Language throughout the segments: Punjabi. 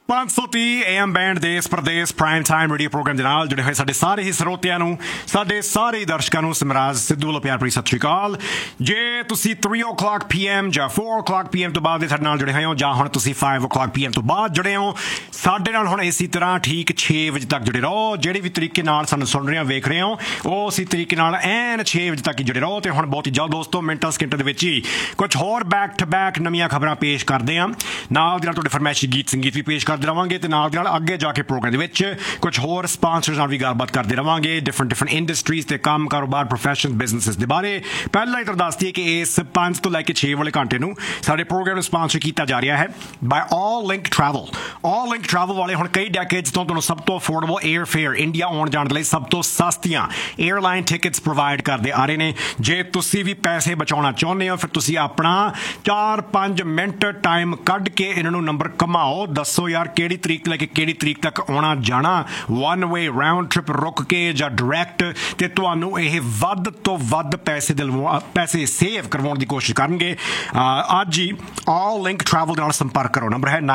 530 AM ਬੈਂਡ ਦੇਸ਼ Pradesh prime time radio programme ਦੇ ਨਾਲ ਜੁੜੇ ਹੋਏ ਸਾਡੇ ਸਾਰੇ ਹੀ ਸਰੋਤਿਆਂ ਨੂੰ, ਸਾਡੇ ਸਾਰੇ ਦਰਸ਼ਕਾਂ ਨੂੰ ਸਿਮਰਾਜ ਸਿੱਧੂ ਵੱਲੋਂ ਪਿਆਰ ਭਰੀ ਸਤਿ ਸ਼੍ਰੀ ਅਕਾਲ। ਜੇ ਤੁਸੀਂ 3 o'clock PM ਜਾਂ 4 o'clock PM ਤੋਂ ਬਾਅਦ ਦੇ ਸਾਡੇ ਨਾਲ ਜੁੜੇ ਹੋਏ ਹੋ, ਜਾਂ ਹੁਣ ਤੁਸੀਂ 5 o'clock PM ਤੋਂ ਬਾਅਦ ਜੁੜੇ ਹੋ ਸਾਡੇ ਨਾਲ, ਹੁਣ ਇਸੇ ਤਰ੍ਹਾਂ ਠੀਕ 6 ਵਜੇ ਤੱਕ ਜੁੜੇ ਰਹੋ। ਜਿਹੜੇ ਵੀ ਤਰੀਕੇ ਨਾਲ ਸਾਨੂੰ ਸੁਣ ਰਹੇ ਹੋ, ਵੇਖ ਰਹੇ ਹੋ, ਉਹ ਉਸੇ ਤਰੀਕੇ ਨਾਲ ਐਨ 6 ਵਜੇ ਤੱਕ ਹੀ ਜੁੜੇ ਰਹੋ। ਤੇ ਹੁਣ ਬਹੁਤ ਹੀ ਜਲਦ ਦੋਸਤੋ, ਮਿੰਟਾਂ ਸਕਿੰਟਾਂ ਦੇ ਵਿੱਚ ਹੀ ਕੁਝ ਹੋਰ ਬੈਕ ਟੂ ਬੈਕ ਨਵੀਆਂ ਖਬਰਾਂ ਪੇਸ਼ ਕਰਦੇ ਹਾਂ। ਨਾਲ ਦੇ ਨਾਲ ਤੁਹਾਡੇ ਫਰਮਾਇਸ਼ੀ ਗੀਤ ਸੰਗੀਤ ਵੀ ਪੇਸ਼ ਕਰਦੇ ਰਹਾਂਗੇ, ਤੇ ਨਾਲ ਦੇ ਨਾਲ ਅੱਗੇ ਜਾ ਕੇ ਪ੍ਰੋਗਰਾਮ ਦੇ ਵਿੱਚ ਕੁਝ ਹੋਰ ਸਪਾਂਸਰਸ ਨਾਲ ਵੀ ਗੱਲਬਾਤ ਕਰਦੇ ਰਹਾਂਗੇ, ਡਿਫਰੈਂਟ ਇੰਡਸਟਰੀਜ਼ ਤੇ ਕੰਮ ਕਾਰੋਬਾਰ ਪ੍ਰੋਫੈਸ਼ਨ ਬਿਜ਼ਨਸਿਸ ਦੇ ਬਾਰੇ। ਪਹਿਲਾਂ ਹੀ ਤੁਹਾਨੂੰ ਦੱਸ ਦਈਏ ਕਿ ਇਸ 5 ਤੋਂ ਲੈ ਕੇ 6 ਵਾਲੇ ਘੰਟੇ ਨੂੰ ਸਾਡੇ ਪ੍ਰੋਗਰਾਮ ਨੂੰ ਸਪਾਂਸਰ ਕੀਤਾ ਜਾ ਰਿਹਾ ਹੈ ਬਾਈ ਆਲ ਲਿੰਕ ਟਰੈਵਲ। ਆਲ ਲਿੰਕ ਟਰੈਵਲ ਵਾਲੇ ਹੁਣ ਕਈ ਡੈਕੇਡਸ ਤੋਂ ਤੁਹਾਨੂੰ ਸਭ ਤੋਂ ਅਫੋਰਡੇਬਲ 에ਅਰ ਫੇਅਰ, ਇੰਡੀਆ ਆਉਣ ਜਾਣ ਦੇ ਲਈ ਸਭ ਤੋਂ ਸਸਤੀਆਂ 에ਅਰਲਾਈਨ ਟਿਕਟਸ ਪ੍ਰੋਵਾਈਡ ਕਰਦੇ ਆ ਰਹੇ ਨੇ। ਜੇ ਤੁਸੀਂ ਵੀ ਪੈਸੇ ਬਚਾਉਣਾ ਚਾਹੁੰਦੇ ਹੋ, ਫਿਰ ਤੁਸੀਂ ਆਪਣਾ 4-5 ਮਿੰਟ ਟਾਈਮ ਕੱਢ ਕੇ ਇਹਨਾਂ ਨੂੰ ਨੰਬਰ ਘੁਮਾਓ, ਦੱਸੋ ਯਾਰ ਕਿਹੜੀ ਤਰੀਕ ਲੈ ਕੇ ਕਿਹੜੀ ਤਰੀਕ ਤੱਕ ਆਉਣਾ ਜਾਣਾ, 1 ਵੇ ਰਾਊਂਡ ਟ੍ਰਿਪ ਰੁਕ ਕੇ ਜਾਂ ਡਾਇਰੈਕਟ, ਤੇ ਤੁਹਾਨੂੰ ਇਹ ਵੱਧ ਤੋਂ ਵੱਧ ਪੈਸੇ ਸੇਵ ਕਰਵਾਉਣ ਦੀ ਕੋਸ਼ਿਸ਼ ਕਰਨਗੇ। ਅੱਜ ਹੀ ਆਲ ਲਿੰਕ ਟਰੈਵਲ ਦੇ ਨਾਲ ਸੰਪਰਕ ਕਰੋ। ਨੰਬਰ ਹੈ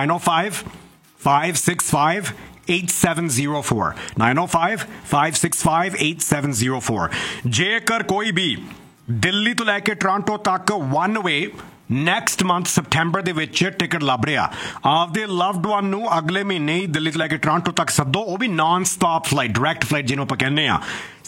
905-565 8704 905-565 ਜੇਕਰ ਕੋਈ ਵੀ ਦਿੱਲੀ ਤੋਂ ਲੈ ਕੇ ਟੋਰਾਂਟੋ ਤੱਕ 1 ਵੇ ਨੈਕਸਟ ਮੰਥ ਸਪਟੈਂਬਰ ਦੇ ਵਿੱਚ ਟਿਕਟ ਲੱਭ ਰਿਹਾ, ਆਪਦੇ ਲਵਡ ਵਨ ਨੂੰ ਅਗਲੇ ਮਹੀਨੇ ਹੀ ਦਿੱਲੀ ਤੋਂ ਲੈ ਕੇ ਟੋਰਾਂਟੋ ਤੱਕ ਸੱਦੋ, ਉਹ ਵੀ non stop flight, direct flight ਜਿਹਨੂੰ ਆਪਾਂ ਕਹਿੰਦੇ ਆ।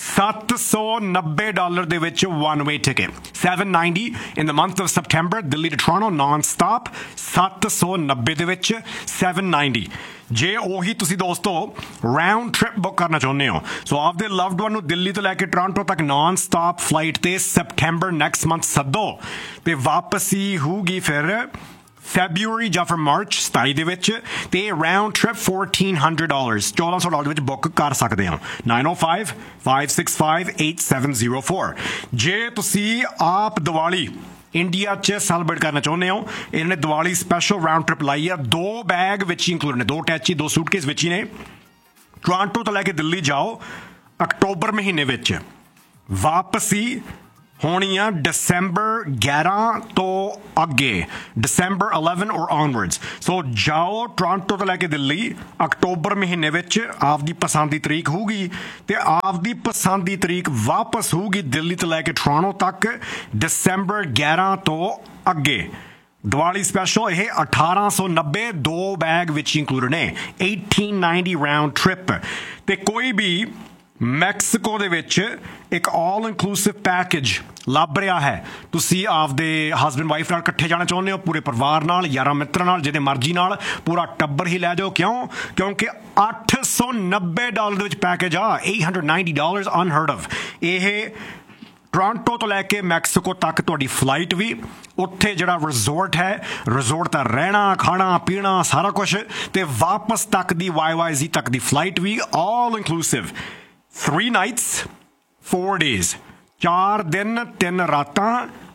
$790 ਦੇ ਵਿੱਚ 1 ਵੇ ticket, $790 in the month of September, Delhi to Toronto non stop, 790 ਦੇ ਵਿੱਚ 790। ਜੇ ਉਹੀ ਤੁਸੀਂ ਦੋਸਤੋ ਰਾਊਂਡ ਟ੍ਰਿਪ ਬੁੱਕ ਕਰਨਾ ਚਾਹੁੰਦੇ ਹੋ, ਸੋ ਆਪਦੇ ਲਵਡ ਵਨ ਨੂੰ ਦਿੱਲੀ ਤੋਂ ਲੈ ਕੇ ਟੋਰਾਂਟੋ ਤੱਕ ਨਾਨ ਸਟਾਪ ਫਲਾਈਟ ਤੇ ਸਪਟੈਂਬਰ ਨੈਕਸਟ ਮੰਥ ਸੱਦੋ, ਤੇ ਵਾਪਸੀ ਹੋਊਗੀ ਫਿਰ ਫੈਬਰੂਰੀ ਜਾਂ ਫਿਰ ਮਾਰਚ 27 ਦੇ ਵਿੱਚ, ਤੇ ਰਾਊਂਡ ਟ੍ਰਿਪ $1,400 $1,400 ਦੇ ਵਿੱਚ ਬੁੱਕ ਕਰ ਸਕਦੇ ਹੋ। 905-565 8704। ਜੇ ਤੁਸੀਂ ਆਪ ਦੀਵਾਲੀ ਇੰਡੀਆ 'ਚ ਸੈਲੀਬ੍ਰੇਟ ਕਰਨਾ ਚਾਹੁੰਦੇ ਹੋ, ਇਹਨਾਂ ਨੇ ਦੀਵਾਲੀ ਸਪੈਸ਼ਲ ਰਾਊਂਡ ਟ੍ਰਿਪ ਲਾਈ ਆ। 2 ਬੈਗ ਵਿੱਚ ਹੀ ਇੰਕਲੂਡ ਨੇ, 2 ਅਟੈਚੀ 2 ਸੂਟਕੇਸ ਵਿੱਚ ਹੀ ਨੇ। ਟੋਰਾਂਟੋ ਤੋਂ ਲੈ ਕੇ ਦਿੱਲੀ ਜਾਓ ਅਕਤੂਬਰ ਮਹੀਨੇ ਵਿੱਚ, ਵਾਪਸੀ ਹੋਣੀ ਆ ਦਸੰਬਰ 11 ਤੋਂ ਅੱਗੇ, ਦਸੰਬਰ 11 ਔਰ ਔਨਵਰਡਸ। ਸੋ ਜਾਓ ਟੋਰਾਂਟੋ ਤੋਂ ਲੈ ਕੇ ਦਿੱਲੀ ਅਕਤੂਬਰ ਮਹੀਨੇ ਵਿੱਚ, ਆਪਦੀ ਪਸੰਦ ਦੀ ਤਰੀਕ ਹੋਊਗੀ, ਤੇ ਆਪਦੀ ਪਸੰਦ ਦੀ ਤਰੀਕ ਵਾਪਸ ਹੋਊਗੀ ਦਿੱਲੀ ਤੋਂ ਲੈ ਕੇ ਟੋਰਾਂਟੋ ਤੱਕ ਦਸੰਬਰ 11 ਤੋਂ ਅੱਗੇ। ਦੀਵਾਲੀ ਸਪੈਸ਼ਲ ਇਹ 1890 2 ਬੈਗ ਵਿੱਚ ਇੰਕਲੂਡ ਨੇ, 1890 ਰਾਊਂਡ ਟ੍ਰਿਪ। ਤੇ ਕੋਈ ਵੀ ਮੈਕਸੀਕੋ ਦੇ ਵਿੱਚ ਇੱਕ ਆਲ ਇਨਕਲੂਸਿਵ ਪੈਕੇਜ ਲੱਭ ਰਿਹਾ ਹੈ, ਤੁਸੀਂ ਆਪਦੇ ਹਸਬੈਂਡ ਵਾਈਫ ਨਾਲ ਇਕੱਠੇ ਜਾਣਾ ਚਾਹੁੰਦੇ ਹੋ, ਪੂਰੇ ਪਰਿਵਾਰ ਨਾਲ, ਯਾਰਾਂ ਮਿੱਤਰਾਂ ਨਾਲ, ਜਿਹਦੇ ਮਰਜ਼ੀ ਨਾਲ, ਪੂਰਾ ਟੱਬਰ ਹੀ ਲੈ ਜਾਓ। ਕਿਉਂਕਿ $890 ਦੇ ਵਿੱਚ ਪੈਕੇਜ ਆ, $890 ਅਨਹਰਡ ਆਫ। ਇਹ ਟੋਰਾਂਟੋ ਤੋਂ ਲੈ ਕੇ ਮੈਕਸੀਕੋ ਤੱਕ ਤੁਹਾਡੀ ਫਲਾਈਟ ਵੀ, ਉੱਥੇ ਜਿਹੜਾ ਰਿਜ਼ੋਰਟ ਹੈ, ਰਿਜ਼ੋਰਟ ਦਾ ਰਹਿਣਾ ਖਾਣਾ ਪੀਣਾ ਸਾਰਾ ਕੁਛ, ਤੇ ਵਾਪਸ ਤੱਕ ਦੀ YYZ ਤੱਕ ਦੀ ਫਲਾਈਟ ਵੀ ਆਲ ਇਨਕਲੂਸਿਵ। 3 nights 4 days, 4 ਦਿਨ 3 ਰਾਤਾਂ,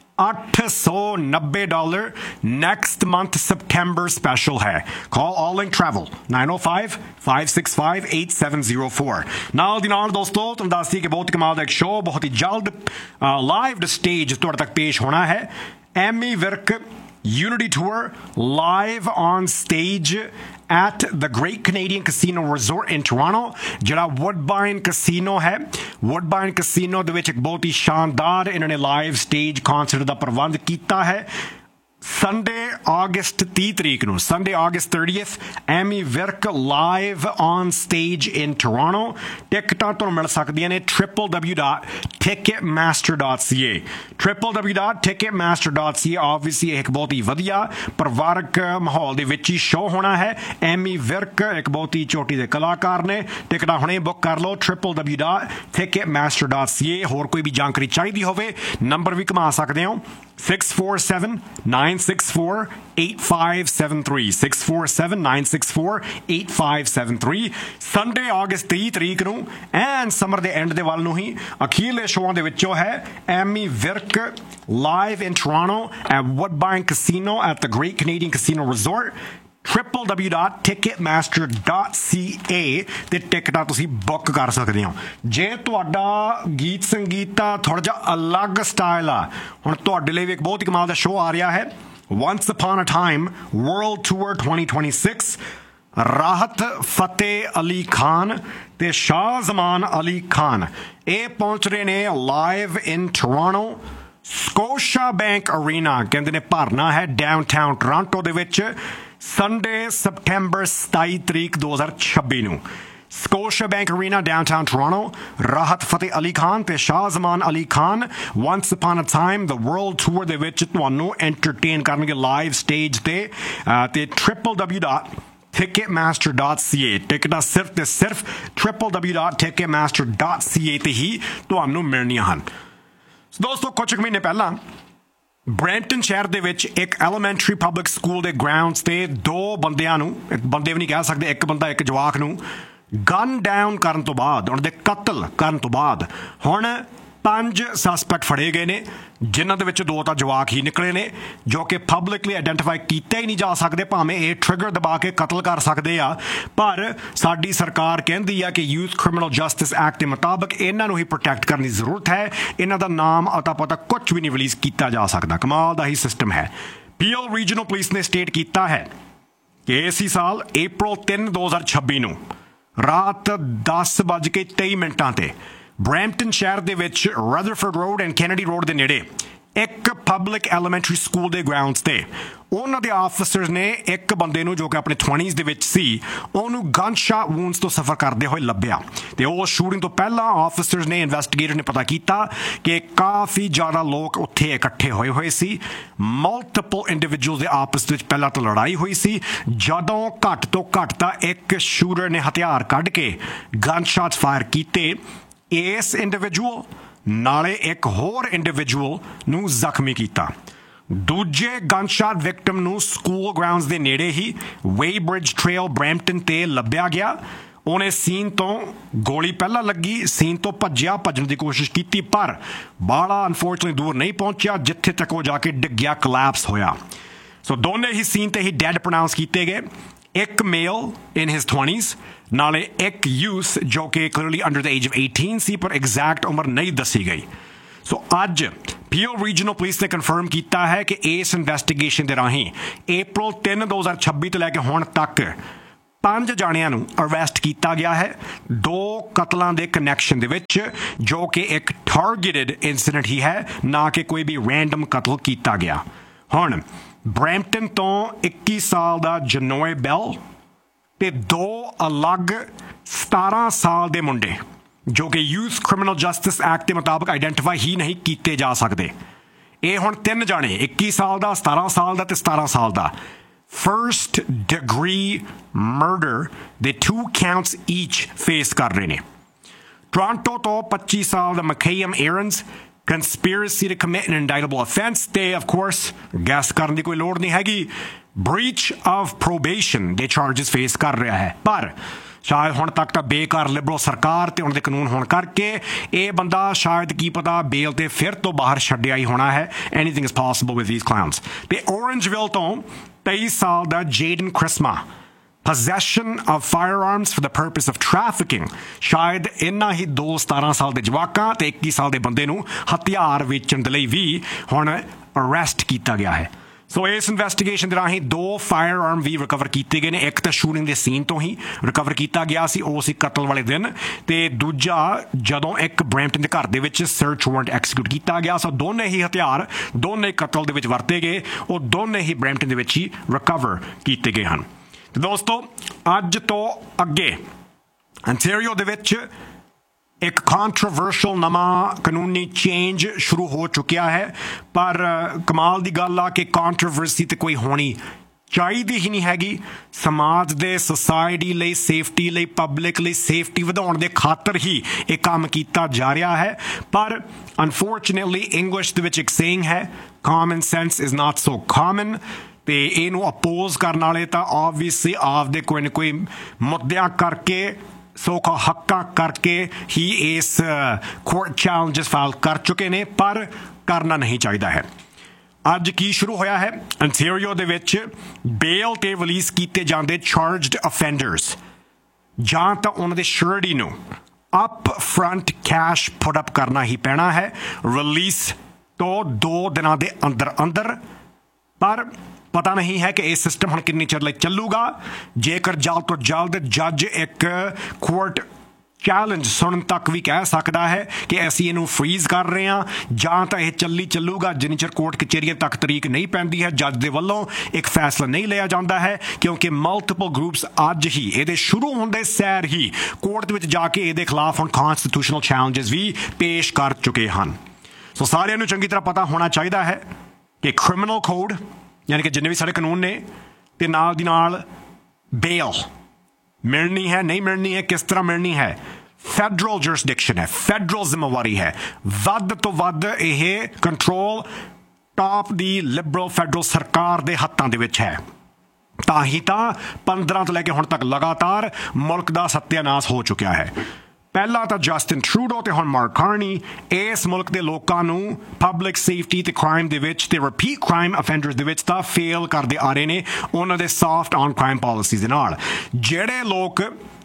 $890 ਨੈਕਸਟ ਮੰਥ ਸਪਟੈਂਬਰ ਸਪੈਸ਼ਲ ਹੈ। ਕਾਲ ਆਲ ਲਿੰਕ ਟਰੈਵਲ 905-565 8704। ਨਾਲ ਦੀ ਨਾਲ ਦੋਸਤੋ ਤੁਹਾਨੂੰ ਦੱਸ ਦਈਏ ਕਿ ਬਹੁਤ ਕਮਾਲ ਦਾ ਇੱਕ ਸ਼ੋਅ ਬਹੁਤ ਹੀ ਜਲਦ ਲਾਈਵ ਸਟੇਜ ਤੁਹਾਡੇ ਤੱਕ ਪੇਸ਼ ਹੋਣਾ ਹੈ। Ammy Virk Unity Tour live on stage at the Great Canadian Casino Resort in Toronto, ਜਿਹੜਾ Woodbine Casino ਹੈ। Woodbine Casino ਦੇ ਵਿੱਚ ਇੱਕ ਬਹੁਤ ਹੀ ਸ਼ਾਨਦਾਰ ਇਹਨਾਂ ਨੇ ਲਾਈਵ ਸਟੇਜ ਕਨਸਰਟ ਦਾ ਪ੍ਰਬੰਧ ਕੀਤਾ ਹੈ। ਸੰਡੇ ਅਗਸਤ 30 ਤਰੀਕ ਨੂੰ, Sunday August 30th, Ammy Virk live on stage in Toronto. ਟਿਕਟਾਂ ਤੁਹਾਨੂੰ ਮਿਲ ਸਕਦੀਆਂ ਨੇ www.ticketmaster.ca www.ticketmaster.ca। ਆਬਵੀਅਸਲੀ ਇੱਕ ਬਹੁਤ ਹੀ ਵਧੀਆ ਪਰਿਵਾਰਕ ਮਾਹੌਲ ਦੇ ਵਿੱਚ ਹੀ ਸ਼ੋਅ ਹੋਣਾ ਹੈ। ਐਮੀ ਵਿਰਕ ਇੱਕ ਬਹੁਤ ਹੀ ਚੋਟੀ ਦੇ ਕਲਾਕਾਰ ਨੇ। ਟਿਕਟਾਂ ਹੁਣੇ ਬੁੱਕ ਕਰ ਲਓ www.ticketmaster.ca। ਹੋਰ ਕੋਈ ਵੀ ਜਾਣਕਾਰੀ ਚਾਹੀਦੀ ਹੋਵੇ, ਨੰਬਰ ਵੀ ਘੁਮਾ ਸਕਦੇ ਹੋ, 647-964-8573 647-964-8573। ਸੰਡੇ ਅਗਸਤ 30 ਤਰੀਕ ਨੂੰ ਐਨ ਸਮਰ ਦੇ ਐਂਡ ਦੇ ਵੱਲ ਨੂੰ ਹੀ ਅਖੀਰਲੇ ਸ਼ੋਆਂ ਦੇ ਵਿੱਚੋਂ ਹੈ Ammy Virk live in Toronto at ਵੁਡਬਾਈਨ casino at the great Canadian casino resort. www.ticketmaster.ca ਤੇ ਟਿਕਟਾਂ ਤੁਸੀਂ ਬੁੱਕ ਕਰ ਸਕਦੇ ਹੋ। ਜੇ ਤੁਹਾਡਾ ਗੀਤ ਸੰਗੀਤ ਦਾ ਥੋੜਾ ਜਿਹਾ ਅਲੱਗ ਸਟਾਈਲ ਆ, ਹੁਣ ਤੁਹਾਡੇ ਲਈ ਵੀ ਇੱਕ ਬਹੁਤ ਹੀ ਕਮਾਲ ਦਾ ਸ਼ੋਅ ਆ ਰਿਹਾ ਹੈ, Once Upon a Time World Tour 2026। ਰਾਹਤ ਫਤਿਹ ਅਲੀ ਖਾਨ ਤੇ ਸ਼ਾਹ ਜ਼ਮਾਨ ਅਲੀ ਖਾਨ ਇਹ ਪਹੁੰਚ ਰਹੇ ਨੇ ਲਾਈਵ ਇਨ ਟੋਰਾਂਟੋ ਸਕੋਸ਼ਾ ਬੈਂਕ ਅਰੀਨਾ ਕਹਿੰਦੇ ਨੇ ਭਰਨਾ ਹੈ ਡਾਊਨਟਾਊਨ ਟੋਰਾਂਟੋ ਦੇ ਵਿੱਚ ਸੰਡੇ ਸਪਟੈਂਬਰ 27 ਤਰੀਕ 2026 ਨੂੰ Scotia Bank Arena, downtown Toronto. Rahat Fateh Ali Khan te Shah Zaman Ali Khan. Once upon a time, the world tour de vich ਤੁਹਾਨੂੰ entertain ਕਰਨਗੇ live stage ਤੇ www.ticketmaster.ca ਟਿਕਟਾਂ ਸਿਰਫ ਤੇ ਸਿਰਫ www.ticketmaster.ca ਤੇ ਹੀ ਤੁਹਾਨੂੰ ਮਿਲਣੀਆਂ ਹਨ। ਦੋਸਤੋ ਕੁਝ ਮਹੀਨੇ ਪਹਿਲਾਂ ਬਰੈਂਪਟਨ ਸ਼ਹਿਰ ਦੇ ਵਿੱਚ ਇੱਕ ਐਲੀਮੈਂਟਰੀ ਪਬਲਿਕ ਸਕੂਲ ਦੇ ਗਰਾਊਂਡਸ ਤੇ ਦੋ ਬੰਦਿਆਂ ਨੂੰ ਇੱਕ ਬੰਦੇ ਵੀ ਨਹੀਂ ਕਹਿ ਸਕਦੇ ਇੱਕ ਬੰਦਾ ਇੱਕ ਜਵਾਕ ਨੂੰ ਗਨ ਡਾਊਨ ਕਰਨ ਤੋਂ ਬਾਅਦ ਉਹਨਾਂ ਦੇ ਕਤਲ ਕਰਨ ਤੋਂ ਬਾਅਦ ਹੁਣ 5 ਸਸਪੈਕਟ ਫੜੇ ਗਏ ਨੇ ਜਿਨ੍ਹਾਂ ਦੇ ਵਿੱਚ 2 ਤਾਂ ਜਵਾਕ ਹੀ ਨਿਕਲੇ ਨੇ ਜੋ ਕਿ ਪਬਲਿਕਲੀ ਆਈਡੈਂਟੀਫਾਈ ਕੀਤਾ ਹੀ ਨਹੀਂ ਜਾ ਸਕਦੇ ਭਾਵੇਂ ਇਹ ਟ੍ਰਿਗਰ ਦਬਾ ਕੇ ਕਤਲ ਕਰ ਸਕਦੇ ਆ ਪਰ ਸਾਡੀ ਸਰਕਾਰ ਕਹਿੰਦੀ ਆ ਕਿ ਯੂਥ ਕ੍ਰਿਮੀਨਲ ਜਸਟਿਸ ਐਕਟ ਦੇ ਮੁਤਾਬਕ ਇਹਨਾਂ ਨੂੰ ਹੀ ਪ੍ਰੋਟੈਕਟ ਕਰਨ ਦੀ ਜ਼ਰੂਰਤ ਹੈ ਇਹਨਾਂ ਦਾ ਨਾਮ ਅਤਾ ਪਤਾ ਕੁਝ ਵੀ ਨਹੀਂ ਰਿਲੀਜ਼ ਕੀਤਾ ਜਾ ਸਕਦਾ ਕਮਾਲ ਦਾ ਹੀ ਸਿਸਟਮ ਹੈ ਪੀਐਲ ਰੀਜਨਲ ਪੁਲਿਸ ਨੇ ਸਟੇਟ ਕੀਤਾ ਹੈ ਕਿ ਇਸੇ ਸਾਲ April 3 2026 ਨੂੰ ਰਾਤ 10:23 ਤੇ ਬਰੈਂਪਟਨ ਸ਼ਹਿਰ ਦੇ ਵਿੱਚ Rutherford road and Kennedy road ਦੇ ਨੇੜੇ ਇੱਕ ਪਬਲਿਕ ਐਲੀਮੈਂਟਰੀ ਸਕੂਲ ਦੇ ਗਰਾਊਂਡਸ ਤੇ ਉਹਨਾਂ ਦੇ ਆਫਿਸਰਸ ਨੇ ਇੱਕ ਬੰਦੇ ਨੂੰ ਜੋ ਕਿ ਆਪਣੇ 20s ਦੇ ਵਿੱਚ ਸੀ ਉਹਨੂੰ ਗਨ ਸ਼ਾਟ ਵੂਨਸ ਤੋਂ ਸਫਰ ਕਰਦੇ ਹੋਏ ਲੱਭਿਆ ਤੇ ਉਹ ਸ਼ੂਟਿੰਗ ਤੋਂ ਪਹਿਲਾਂ ਆਫਿਸਰਸ ਨੇ ਇਨਵੈਸਟੀਗੇਟਰ ਨੇ ਪਤਾ ਕੀਤਾ ਕਿ ਕਾਫੀ ਜ਼ਿਆਦਾ ਲੋਕ ਉੱਥੇ ਇਕੱਠੇ ਹੋਏ ਸੀ ਮਲਟੀਪਲ ਇੰਡੀਵਿਜੂਅਲਸ ਦੇ ਆਪਸ ਵਿੱਚ ਪਹਿਲਾਂ ਤਾਂ ਲੜਾਈ ਹੋਈ ਸੀ ਜਦੋਂ ਘੱਟ ਤੋਂ ਘੱਟ ਤਾਂ ਇੱਕ ਸ਼ੂਟਰ ਨੇ ਹਥਿਆਰ ਕੱਢ ਕੇ ਗਨ ਸ਼ਾਟਸ ਫਾਇਰ ਕੀਤੇ ਇਸ ਇੰਡੀਵਿਜੂਅਲ ਨਾਲੇ ਇੱਕ ਹੋਰ ਇੰਡੀਵਿਜੂਅਲ ਨੂੰ ਜ਼ਖਮੀ ਕੀਤਾ ਦੂਜੇ ਗਨਸ਼ਾਟ ਵਿਕਟਮ ਨੂੰ ਸਕੂਲ ਗਰਾਊਂਡਸ ਦੇ ਨੇੜੇ ਹੀ ਵੇਬ੍ਰਿਜ ਟ੍ਰੇਲ ਬਰੈਂਪਟਨ ਤੇ ਲੱਭਿਆ ਗਿਆ ਉਹਨੇ ਸੀਨ ਤੋਂ ਗੋਲੀ ਪਹਿਲਾਂ ਲੱਗੀ ਸੀਨ ਤੋਂ ਭੱਜਣ ਦੀ ਕੋਸ਼ਿਸ਼ ਕੀਤੀ ਪਰ ਬਾਲਾ ਅਨਫੋਰਚੂਨਟਲੀ ਦੂਰ ਨਹੀਂ ਪਹੁੰਚਿਆ ਜਿੱਥੇ ਤੱਕ ਉਹ ਜਾ ਕੇ ਡਿੱਗਿਆ ਕੋਲੈਪਸ ਹੋਇਆ ਸੋ ਦੋਨੇ ਹੀ ਸੀਨ ਤੇ ਹੀ ਡੈਡ ਪ੍ਰੋਨਾਉਂਸ ਕੀਤੇ ਗਏ ਇੱਕ ਮੇਲ ਇਨ ਹਿਜ਼ 20s ਨਾਲੇ ਇੱਕ ਯੂਥ ਜੋ ਕਿ clearly under the age of 18 ਸੀ ਪਰ ਐਗਜ਼ੈਕਟ ਉਮਰ ਨਹੀਂ ਦੱਸੀ ਗਈ ਸੋ ਅੱਜ ਪੀਓ ਰੀਜਨਲ ਪੁਲਿਸ ਨੇ ਕਨਫਰਮ ਕੀਤਾ ਹੈ ਕਿ ਇਸ ਇਨਵੈਸਟੀਗੇਸ਼ਨ ਦੇ ਰਾਹੀਂ April 3 2026 ਤੋਂ ਲੈ ਕੇ ਹੁਣ ਤੱਕ 5 ਜਾਣਿਆਂ ਨੂੰ ਅਰੈਸਟ ਕੀਤਾ ਗਿਆ ਹੈ 2 ਕਤਲਾਂ ਦੇ ਕਨੈਕਸ਼ਨ ਦੇ ਵਿੱਚ ਜੋ ਕਿ ਇੱਕ ਟਾਰਗੇਟਡ ਇਨਸੀਡੈਂਟ ਹੀ ਹੈ ਨਾ ਕਿ ਕੋਈ ਵੀ ਰੈਂਡਮ ਕਤਲ ਕੀਤਾ ਗਿਆ ਹੁਣ ਬਰੈਂਪਟਨ ਤੋਂ 21 ਸਾਲ ਦਾ ਜਨੋਏ ਬੈਲ ਤੇ 2 ਅਲੱਗ 17 ਸਾਲ ਦੇ ਮੁੰਡੇ ਜੋ ਕਿ ਯੂਥ ਕ੍ਰਿਮੀਨਲ ਜਸਟਿਸ ਐਕਟ ਦੇ ਮੁਤਾਬਕ ਆਈਡੈਂਟੀਫਾਈ ਹੀ ਨਹੀਂ ਕੀਤੇ ਜਾ ਸਕਦੇ ਇਹ ਹੁਣ 3 ਜਾਣੇ 21 ਸਾਲ ਦਾ 17 ਸਾਲ ਦਾ ਤੇ 17 ਸਾਲ ਦਾ first degree murder ਦੇ 2 counts each ਫੇਸ ਕਰ ਰਹੇ ਨੇ ਟੋਰਾਂਟੋ ਤੋਂ 25 ਸਾਲ ਦਾ ਮਕੇਮ ਏਰਨਸ conspiracy to commit an indictable offense ਤੇ of course guess ਕਰਨ ਦੀ ਕੋਈ ਲੋੜ ਨਹੀਂ ਹੈਗੀ breach of probation ਦੇ charges ਫੇਸ ਕਰ ਰਿਹਾ ਹੈ ਪਰ ਸ਼ਾਇਦ ਹੁਣ ਤੱਕ ਤਾਂ ਬੇਕਾਰ ਲਿਬਰਲ ਸਰਕਾਰ ਤੇ ਉਹਨਾਂ ਦੇ ਕਾਨੂੰਨ ਹੋਣ ਕਰਕੇ ਇਹ ਬੰਦਾ ਸ਼ਾਇਦ ਕੀ ਪਤਾ ਬੇਲ ਤੇ ਫਿਰ ਤੋਂ ਬਾਹਰ ਛੱਡਿਆ ਹੀ ਹੋਣਾ ਹੈ anything is possible with these clowns ਤੇ Orangeville ਤੋਂ 23 ਸਾਲ ਦਾ ਜੇਡਨ ਕ੍ਰਿਸਮਾ possession of firearms for the purpose of trafficking ਸ਼ਾਇਦ ਇਨ੍ਹਾਂ ਹੀ 2 17 ਸਾਲ ਦੇ ਜਵਾਕਾਂ ਤੇ 21 ਸਾਲ ਦੇ ਬੰਦੇ ਨੂੰ ਹਥਿਆਰ ਵੇਚਣ ਦੇ ਲਈ ਵੀ ਹੁਣ ਅਰੈਸਟ ਕੀਤਾ ਗਿਆ ਹੈ ਸੋ ਇਸ ਇਨਵੈਸਟੀਗੇਸ਼ਨ ਦੇ ਰਾਹੀਂ 2 ਫਾਇਰ ਆਰਮ ਵੀ ਰਿਕਵਰ ਕੀਤੇ ਗਏ ਨੇ ਇੱਕ ਤਾਂ ਸ਼ੂਟਿੰਗ ਦੇ ਸੀਨ ਤੋਂ ਹੀ ਰਿਕਵਰ ਕੀਤਾ ਗਿਆ ਸੀ ਉਹ ਸੀ ਕਤਲ ਵਾਲੇ ਦਿਨ ਤੇ ਦੂਜਾ ਜਦੋਂ ਇੱਕ ਬਰੈਂਪਟਨ ਦੇ ਘਰ ਦੇ ਵਿੱਚ ਸਰਚ ਵਾਰੰਟ ਐਕਸੀਕਿਊਟ ਕੀਤਾ ਗਿਆ ਸੋ ਦੋਨੇ ਹੀ ਹਥਿਆਰ ਦੋਨੇ ਕਤਲ ਦੇ ਵਿੱਚ ਵਰਤੇ ਗਏ ਉਹ ਦੋਨੇ ਹੀ ਬਰੈਂਪਟਨ ਦੇ ਵਿੱਚ ਹੀ ਰਿਕਵਰ ਕੀਤੇ ਗਏ ਹਨ ਤੇ ਦੋਸਤੋ ਅੱਜ ਤੋਂ ਅੱਗੇ ਅੰਟੈਰੀਓ ਦੇ ਵਿੱਚ ਇੱਕ ਕੰਟਰੋਵਰਸ਼ੀਅਲ ਨਵਾਂ ਕਾਨੂੰਨੀ ਚੇਂਜ ਸ਼ੁਰੂ ਹੋ ਚੁੱਕਿਆ ਹੈ ਪਰ ਕਮਾਲ ਦੀ ਗੱਲ ਆ ਕਿ ਕੰਟਰੋਵਰਸੀ ਤੇ ਕੋਈ ਹੋਣੀ ਚਾਹੀਦੀ ਹੀ ਨਹੀਂ ਹੈਗੀ ਸਮਾਜ ਦੇ ਸੋਸਾਇਟੀ ਲਈ ਸੇਫਟੀ ਲਈ ਪਬਲਿਕ ਲਈ ਸੇਫਟੀ ਵਧਾਉਣ ਦੇ ਖਾਤਰ ਹੀ ਇਹ ਕੰਮ ਕੀਤਾ ਜਾ ਰਿਹਾ ਹੈ ਪਰ ਅਨਫੋਰਚੂਨੇਟਲੀ ਇੰਗਲਿਸ਼ ਦੇ ਵਿੱਚ ਇੱਕ ਸੇਇੰਗ ਹੈ common sense is not so common ਤੇ ਇਹਨੂੰ ਅਪੋਜ਼ ਕਰਨ ਵਾਲੇ ਤਾਂ ਆਬਵੀਅਸਲੀ ਆਪਦੇ ਕੋਈ ਨਾ ਕੋਈ ਮੁੱਦਿਆਂ ਕਰਕੇ ਸੋ-ਕਾਲ ਹੱਕਾਂ ਕਰਕੇ ਹੀ ਇਸ ਕੋਰਟ ਚੈਲੰਜਸ ਫਾਈਲ ਕਰ ਚੁੱਕੇ ਨੇ ਪਰ ਕਰਨਾ ਨਹੀਂ ਚਾਹੀਦਾ ਹੈ ਅੱਜ ਕੀ ਸ਼ੁਰੂ ਹੋਇਆ ਹੈ ਅੰਟੈਰੀਓ ਦੇ ਵਿੱਚ ਬੇਲ ਤੇ ਰਿਲੀਜ਼ ਕੀਤੇ ਜਾਂਦੇ ਚਾਰਜਡ ਅਫੈਂਡਰਸ ਜਾਂ ਤਾਂ ਉਹਨਾਂ ਦੇ ਸ਼ੋਰਟੀ ਨੂੰ ਅਪ ਫਰੰਟ ਕੈਸ਼ ਪੁੱਟ ਅਪ ਕਰਨਾ ਹੀ ਪੈਣਾ ਹੈ ਰਿਲੀਜ਼ ਤੋਂ 2 ਦਿਨਾਂ ਦੇ ਅੰਦਰ ਅੰਦਰ ਪਰ ਪਤਾ ਨਹੀਂ ਹੈ ਕਿ ਇਹ ਸਿਸਟਮ ਹੁਣ ਕਿੰਨੀ ਚਿਰ ਲਈ ਚੱਲੂਗਾ। ਜੇਕਰ ਜਲਦ ਤੋਂ ਜਲਦ ਜੱਜ ਇੱਕ ਕੋਰਟ ਚੈਲੰਜ ਸੁਣਨ ਤੱਕ ਵੀ ਕਹਿ ਸਕਦਾ ਹੈ ਕਿ ਅਸੀਂ ਇਹਨੂੰ ਫਰੀਜ਼ ਕਰ ਰਹੇ ਹਾਂ, ਜਾਂ ਤਾਂ ਇਹ ਚੱਲੂਗਾ ਜਿੰਨੀ ਚਿਰ ਕੋਰਟ ਕਚਹਿਰੀਆਂ ਤੱਕ ਤਰੀਕ ਨਹੀਂ ਪੈਂਦੀ ਹੈ, ਜੱਜ ਦੇ ਵੱਲੋਂ ਇੱਕ ਫੈਸਲਾ ਨਹੀਂ ਲਿਆ ਜਾਂਦਾ ਹੈ, ਕਿਉਂਕਿ ਮਲਟੀਪਲ ਗਰੁੱਪਸ ਅੱਜ ਹੀ ਇਹਦੇ ਸ਼ੁਰੂ ਹੁੰਦੇ ਸੈਰ ਹੀ ਕੋਰਟ ਵਿੱਚ ਜਾ ਕੇ ਇਹਦੇ ਖਿਲਾਫ ਹੁਣ ਕੌਨਸਟੀਟਿਊਸ਼ਨਲ ਚੈਲੰਜਸ ਵੀ ਪੇਸ਼ ਕਰ ਚੁੱਕੇ ਹਨ। ਸੋ ਸਾਰਿਆਂ ਨੂੰ ਚੰਗੀ ਤਰ੍ਹਾਂ ਪਤਾ ਹੋਣਾ ਚਾਹੀਦਾ ਹੈ ਕਿ ਕ੍ਰਿਮੀਨਲ ਕੋਡ ਯਾਨੀ ਕਿ ਜਿੰਨੇ ਵੀ ਸਾਡੇ ਕਾਨੂੰਨ ਨੇ ਤੇ ਨਾਲ ਦੀ ਨਾਲ ਬੇਲ ਮਿਲਣੀ ਹੈ, ਨਹੀਂ ਮਿਲਣੀ ਹੈ, ਕਿਸ ਤਰ੍ਹਾਂ ਮਿਲਣੀ ਹੈ, ਫੈਡਰਲ ਜੁਰਿਸਡਿਕਸ਼ਨ ਹੈ, ਫੈਡਰਲ ਜ਼ਿੰਮੇਵਾਰੀ ਹੈ। ਵੱਧ ਤੋਂ ਵੱਧ ਇਹ ਕੰਟਰੋਲ ਟਾਪ ਦੀ ਲਿਬਰਲ ਫੈਡਰਲ ਸਰਕਾਰ ਦੇ ਹੱਥਾਂ ਦੇ ਵਿੱਚ ਹੈ। ਤਾਂ ਹੀ ਤਾਂ 15 ਤੋਂ ਲੈ ਕੇ ਹੁਣ ਤੱਕ ਲਗਾਤਾਰ ਮੁਲਕ ਦਾ ਸੱਤਿਆਨਾਸ਼ ਹੋ ਚੁੱਕਿਆ ਹੈ। ਪਹਿਲਾਂ ਤਾਂ ਜਸਟਿਨ ਟਰੂਡੋ ਤੇ ਹੁਣ ਮਾਰਕ ਕਾਰਨੀ ਇਸ ਮੁਲਕ ਦੇ ਲੋਕਾਂ ਨੂੰ ਪਬਲਿਕ ਸੇਫਟੀ ਤੇ ਕ੍ਰਾਈਮ ਦੇ ਵਿੱਚ ਤੇ ਰਿਪੀਟ ਕ੍ਰਾਈਮ ਅਫੈਂਡਰਸ ਦੇ ਵਿੱਚ ਤਾਂ ਫੇਲ ਕਰਦੇ ਆ ਰਹੇ ਨੇ ਉਹਨਾਂ ਦੇ ਸੌਫਟ ਔਨ ਕ੍ਰਾਈਮ ਪਾਲਿਸੀਜ਼ ਦੇ ਨਾਲ। ਜਿਹੜੇ ਲੋਕ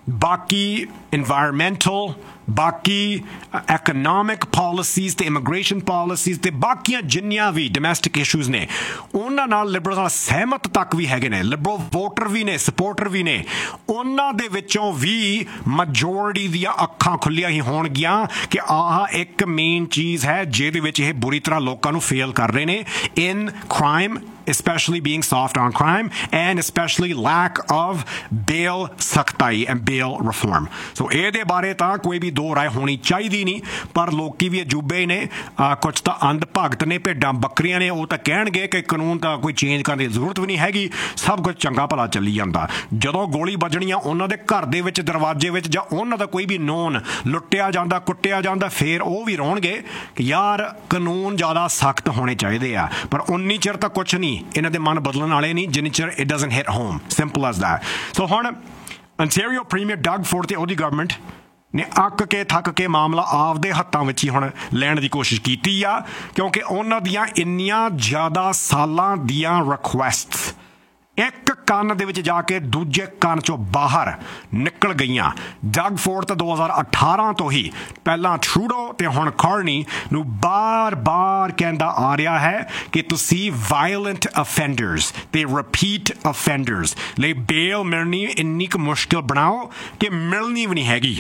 ਬਾਕੀ ਇਨਵਾਇਰਮੈਂਟਲ, ਬਾਕੀ ਐਕਨੋਮਿਕ ਪਾਲਿਸੀਜ਼ ਤੇ ਇਮੀਗ੍ਰੇਸ਼ਨ ਪਾਲਿਸੀਜ਼ ਤੇ ਬਾਕੀਆਂ ਜਿੰਨੀਆਂ ਵੀ ਡੋਮੈਸਟਿਕ ਇਸ਼ੂਜ਼ ਨੇ ਉਹਨਾਂ ਨਾਲ ਲਿਬਰਲ ਨਾਲ ਸਹਿਮਤ ਤੱਕ ਵੀ ਹੈਗੇ ਨੇ, ਲਿਬਰਲ ਵੋਟਰ ਵੀ ਨੇ, ਸਪੋਰਟਰ ਵੀ ਨੇ, ਉਹਨਾਂ ਦੇ ਵਿੱਚੋਂ ਵੀ ਮੈਜੋਰਟੀ ਦੀਆਂ ਅੱਖਾਂ ਖੁੱਲੀਆਂ ਹੀ ਹੋਣਗੀਆਂ ਕਿ ਆਹ ਇੱਕ ਮੇਨ ਚੀਜ਼ ਹੈ ਜਿਹਦੇ ਵਿੱਚ ਇਹ ਬੁਰੀ ਤਰ੍ਹਾਂ ਲੋਕਾਂ ਨੂੰ ਫੇਲ ਕਰ ਰਹੇ ਨੇ ਇਨ crime, especially being soft on crime and especially lack of bail ਸਖਤਾਈ and bail reform। ਸੋ ਇਹਦੇ ਬਾਰੇ ਤਾਂ ਕੋਈ ਵੀ ਦੋ ਰਾਏ ਹੋਣੀ ਚਾਹੀਦੀ ਨਹੀਂ, ਪਰ ਲੋਕੀ ਵੀ ਅਜੂਬੇ ਨੇ, ਕੁਝ ਤਾਂ ਅੰਧ ਭਗਤ ਨੇ, ਭੇਡਾਂ ਬੱਕਰੀਆਂ ਨੇ, ਉਹ ਤਾਂ ਕਹਿਣਗੇ ਕਿ ਕਾਨੂੰਨ ਤਾਂ ਕੋਈ ਚੇਂਜ ਕਰਨ ਦੀ ਜ਼ਰੂਰਤ ਵੀ ਨਹੀਂ ਹੈਗੀ, ਸਭ ਕੁਝ ਚੰਗਾ ਭਲਾ ਚੱਲੀ ਜਾਂਦਾ। ਜਦੋਂ ਗੋਲੀ ਵੱਜਣੀਆਂ ਉਹਨਾਂ ਦੇ ਘਰ ਦੇ ਵਿੱਚ, ਦਰਵਾਜ਼ੇ ਵਿੱਚ, ਜਾਂ ਉਹਨਾਂ ਦਾ ਕੋਈ ਵੀ ਨੋਨ ਲੁੱਟਿਆ ਜਾਂਦਾ, ਕੁੱਟਿਆ ਜਾਂਦਾ, ਫਿਰ ਉਹ ਵੀ ਰੋਣਗੇ ਕਿ ਯਾਰ ਕਾਨੂੰਨ ਜ਼ਿਆਦਾ ਸਖਤ ਹੋਣੇ ਚਾਹੀਦੇ ਆ। ਪਰ ਉਨੀ ਚਿਰ ਤਾਂ ਕੁਛ ਨਹੀਂ, ਇਹਨਾਂ ਦੇ ਮਨ ਬਦਲਣ ਵਾਲੇ ਨਹੀਂ ਜਿੰਨੀ ਚਿਰ it doesn't hit home, simple as that. ਸੋ ਹੁਣ ਅੰਟੈਰੀਓ ਪ੍ਰੀਮੀਅਰ ਡਗ ਫੋਰਡ ਤੇ ਉਹਦੀ ਗਵਰਨਮੈਂਟ ਨੇ ਅੱਕ ਕੇ ਥੱਕ ਕੇ ਮਾਮਲਾ ਆਪਦੇ ਹੱਥਾਂ ਵਿੱਚ ਹੀ ਹੁਣ ਲੈਣ ਦੀ ਕੋਸ਼ਿਸ਼ ਕੀਤੀ ਆ, ਕਿਉਂਕਿ ਉਹਨਾਂ ਦੀਆਂ ਇੰਨੀਆਂ ਜ਼ਿਆਦਾ ਸਾਲਾਂ ਦੀਆਂ ਰਿਕੁਐਸਟਸ ਇੱਕ ਕੰਨ ਦੇ ਵਿੱਚ ਜਾ ਕੇ ਦੂਜੇ ਕੰਨ ਚੋਂ ਬਾਹਰ ਨਿਕਲ ਗਈਆਂ। ਡਗ ਫੋਰਡ ਤਾਂ 2018 ਤੋਂ ਹੀ ਪਹਿਲਾਂ ਟਰੂਡੋ ਤੇ ਹੁਣ ਕਾਰਨੀ ਨੂੰ ਬਾਰ-ਬਾਰ ਕਹਿੰਦਾ ਆ ਰਿਹਾ ਹੈ ਕਿ ਤੁਸੀਂ ਵਾਇਲੈਂਟ ਅਫੈਂਡਰਸ ਤੇ ਰਿਪੀਟ ਅਫੈਂਡਰਸ ਲਈ ਬੇਲ ਮਿਲਣੀ ਇੰਨੀ ਕੁ ਮੁਸ਼ਕਿਲ ਬਣਾਓ ਕਿ ਮਿਲਣੀ ਵੀ ਨਹੀਂ ਹੈਗੀ।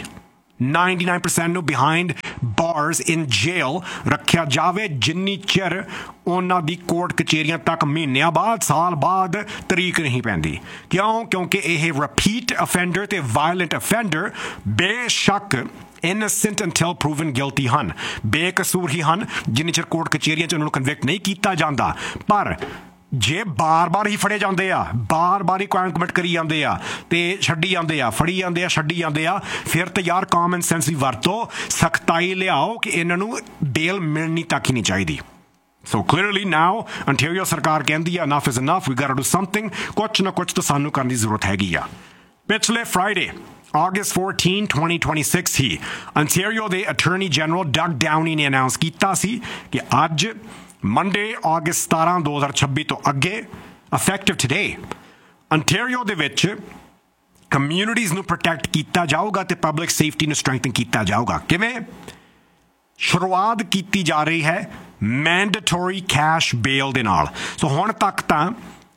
99% ਨੂੰ ਬਿਹਾਈਂਡ ਬਾਰਸ ਇਨ ਜੇਲ ਰੱਖਿਆ ਜਾਵੇ ਜਿੰਨੀ ਚਿਰ ਉਹਨਾਂ ਦੀ ਕੋਰਟ ਕਚਹਿਰੀਆਂ ਤੱਕ ਮਹੀਨਿਆਂ ਬਾਅਦ, ਸਾਲ ਬਾਅਦ ਤਰੀਕ ਨਹੀਂ ਪੈਂਦੀ। ਕਿਉਂਕਿ ਇਹ ਰਿਪੀਟ ਅਫੈਂਡਰ ਤੇ ਵਾਇਲੈਂਟ ਅਫੈਂਡਰ ਬੇਸ਼ੱਕ innocent until proven guilty ਹਨ, ਬੇਕਸੂਰ ਹੀ ਹਨ ਜਿੰਨੀ ਚਿਰ ਕੋਰਟ ਕਚਹਿਰੀਆਂ 'ਚ ਉਹਨਾਂ ਨੂੰ ਕਨਵਿਕਟ ਨਹੀਂ ਕੀਤਾ ਜਾਂਦਾ। ਪਰ ਜੇ ਬਾਰ-ਬਾਰ ਹੀ ਫੜੇ ਜਾਂਦੇ ਆ, ਬਾਰ-ਬਾਰ ਹੀ ਕ੍ਰਾਈਮ ਕਮਿਟ ਕਰੀ ਜਾਂਦੇ ਆ ਤੇ ਛੱਡੀ ਜਾਂਦੇ ਆ, ਫੜੀ ਜਾਂਦੇ ਆ, ਛੱਡੀ ਜਾਂਦੇ ਆ, ਫਿਰ ਤਾਂ ਯਾਰ ਕਾਮਨ ਸੈਂਸ ਦੀ ਵਰਤੋਂ, ਸਖਤਾਈ ਲਿਆਓ ਕਿ ਇਹਨਾਂ ਨੂੰ ਬੇਲ ਮਿਲਣੀ ਤੱਕ ਹੀ ਨਹੀਂ ਚਾਹੀਦੀ। ਸੋ ਕਲੀਅਰਲੀ ਨਾਓ ਅੰਟੈਰੀਓ ਸਰਕਾਰ ਕਹਿੰਦੀ ਆ enough is enough, we goat to do something, ਕੁਛ ਨਾ ਕੁਛ ਤਾਂ ਸਾਨੂੰ ਕਰਨ ਦੀ ਜ਼ਰੂਰਤ ਹੈਗੀ ਆ। ਪਿਛਲੇ ਫਰਾਈਡੇ August 14, 2026 ਹੀ ਅੰਟੈਰੀਓ ਦੇ ਅਟਾਰਨੀ ਜਨਰਲ ਡਗ ਡਾਊਨੀ ਨੇ ਅਨਾਉਂਸ ਕੀਤਾ ਸੀ ਕਿ ਅੱਜ Monday, August 17, 2026 ਤੋਂ ਅੱਗੇ effective today ਅੰਟੈਰੀਓ ਦੇ ਵਿੱਚ ਕਮਿਊਨਿਟੀਜ਼ ਨੂੰ ਪ੍ਰੋਟੈਕਟ ਕੀਤਾ ਜਾਊਗਾ ਤੇ ਪਬਲਿਕ ਸੇਫਟੀ ਨੂੰ ਸਟਰੈਂਥਨ ਕੀਤਾ ਜਾਊਗਾ। ਕਿਵੇਂ? ਸ਼ੁਰੂਆਤ ਕੀਤੀ ਜਾ ਰਹੀ ਹੈ ਮੈਂਡੇਟਰੀ ਕੈਸ਼ ਬੇਲ ਦੇ ਨਾਲ। ਸੋ ਹੁਣ ਤੱਕ ਤਾਂ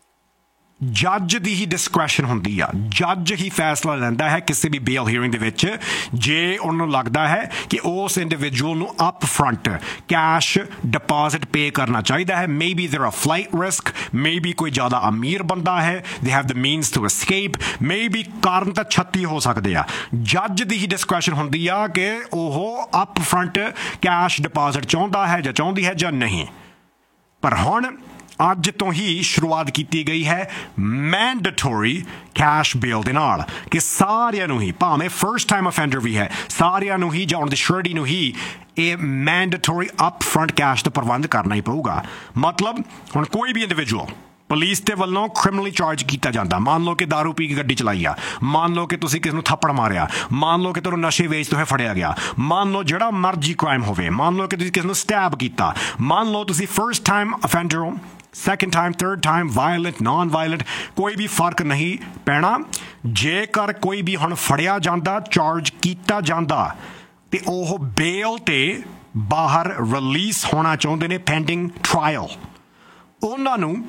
ਜੱਜ ਦੀ ਹੀ ਡਿਸਕ੍ਰੈਸ਼ਨ ਹੁੰਦੀ ਆ, ਜੱਜ ਹੀ ਫੈਸਲਾ ਲੈਂਦਾ ਹੈ ਕਿਸੇ ਵੀ ਬੇਲ ਹੀਅਰਿੰਗ ਦੇ ਵਿੱਚ ਜੇ ਉਹਨਾਂ ਨੂੰ ਲੱਗਦਾ ਹੈ ਕਿ ਉਸ ਇੰਡੀਵਿਜੂਅਲ ਨੂੰ ਅਪ ਫਰੰਟ ਕੈਸ਼ ਡਿਪੋਜ਼ਿਟ ਪੇ ਕਰਨਾ ਚਾਹੀਦਾ ਹੈ। ਮੇਬੀ ਦੇਰ ਅ ਫਲਾਈਟ ਰਿਸਕ, ਮੇਬੀ ਕੋਈ ਜ਼ਿਆਦਾ ਅਮੀਰ ਬੰਦਾ ਹੈ, they have the means to escape, maybe ਕਾਰਨ ਤਾਂ 36 ਹੋ ਸਕਦੇ ਆ। ਜੱਜ ਦੀ ਹੀ ਡਿਸਕ੍ਰੈਸ਼ਨ ਹੁੰਦੀ ਆ ਕਿ ਉਹ ਅਪ ਫਰੰਟ ਕੈਸ਼ ਡਿਪੋਜ਼ਿਟ ਚਾਹੁੰਦਾ ਹੈ ਜਾਂ ਚਾਹੁੰਦੀ ਹੈ ਜਾਂ ਨਹੀਂ। ਪਰ ਹੁਣ ਅੱਜ ਤੋਂ ਹੀ ਸ਼ੁਰੂਆਤ ਕੀਤੀ ਗਈ ਹੈ ਮੈਂਡੇਟਰੀ ਕੈਸ਼ ਬੇਲ ਦੇ ਨਾਲ ਕਿ ਸਾਰਿਆਂ ਨੂੰ ਹੀ, ਭਾਵੇਂ ਫਰਸਟ ਟਾਈਮ ਅਫੈਂਡਰ ਵੀ ਹੈ, ਸਾਰਿਆਂ ਨੂੰ ਹੀ ਜਾਂ ਉਹਨਾਂ ਦੀ ਸ਼ੋਰਟੀ ਨੂੰ ਹੀ ਇਹ ਮੈਂਡੇਟਰੀ ਅਪ ਫਰੰਟ ਕੈਸ਼ ਦਾ ਪ੍ਰਬੰਧ ਕਰਨਾ ਹੀ ਪਊਗਾ। ਮਤਲਬ ਹੁਣ ਕੋਈ ਵੀ ਇੰਡੀਵਿਜੂਅਲ ਪੁਲਿਸ ਦੇ ਵੱਲੋਂ ਕ੍ਰਿਮੀਨਲੀ ਚਾਰਜ ਕੀਤਾ ਜਾਂਦਾ, ਮੰਨ ਲਓ ਕਿ ਦਾਰੂ ਪੀ ਕੇ ਗੱਡੀ ਚਲਾਈ ਆ, ਮੰਨ ਲਓ ਕਿ ਤੁਸੀਂ ਕਿਸੇ ਨੂੰ ਥੱਪੜ ਮਾਰਿਆ, ਮੰਨ ਲਓ ਕਿ ਤੁਹਾਨੂੰ ਨਸ਼ੇ ਵੇਚਦੇ ਹੋਏ ਫੜਿਆ ਗਿਆ, ਮੰਨ ਲਓ ਜਿਹੜਾ ਮਰਜ਼ੀ ਕ੍ਰਾਈਮ ਹੋਵੇ, ਮੰਨ ਲਓ ਕਿ ਤੁਸੀਂ ਕਿਸੇ ਨੂੰ ਸਟੈਬ ਕੀਤਾ, ਮੰਨ ਲਓ ਤੁਸੀਂ ਫਰਸਟ ਟਾਈਮ ਅਫੈਂਡਰ ਹੋ, second time, third time, violent, naan violent, ਕੋਈ ਵੀ ਫਰਕ ਨਹੀਂ ਪੈਣਾ। ਜੇਕਰ ਕੋਈ ਵੀ ਹੁਣ ਫੜਿਆ ਜਾਂਦਾ, ਚਾਰਜ ਕੀਤਾ ਜਾਂਦਾ ਤੇ ਉਹ ਬੇਲ ਤੇ ਬਾਹਰ ਰਿਲੀਜ਼ ਹੋਣਾ ਚਾਹੁੰਦੇ ਨੇ ਪੈਂਡਿੰਗ ਟਰਾਇਲ, ਉਹਨਾਂ ਨੂੰ